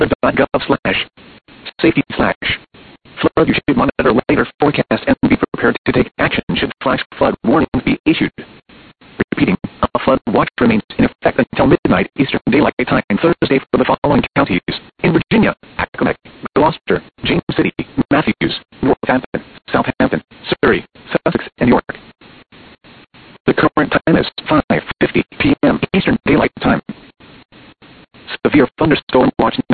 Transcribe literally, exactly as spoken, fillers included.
Gov slash safety slash flood. You should monitor later forecast and be prepared to take action should flash flood warnings be issued. Repeating, a flood watch remains in effect until midnight Eastern Daylight Time Thursday for the following counties: in Virginia, Accomack, Gloucester, James City, Matthews, Northampton, Southampton, Surrey, Sussex, and York.